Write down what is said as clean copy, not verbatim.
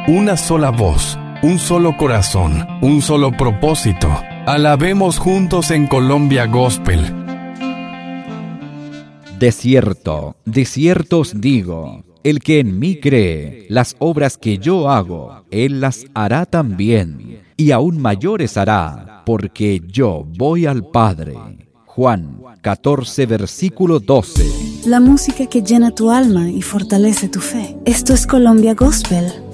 una sola voz, un solo corazón, un solo propósito. Alabemos juntos en Colombia Gospel. De cierto os digo, el que en mí cree, las obras que yo hago, él las hará también, y aún mayores hará, porque yo voy al Padre. Juan 14, versículo 12. La música que llena tu alma y fortalece tu fe. Esto es Colombia Gospel.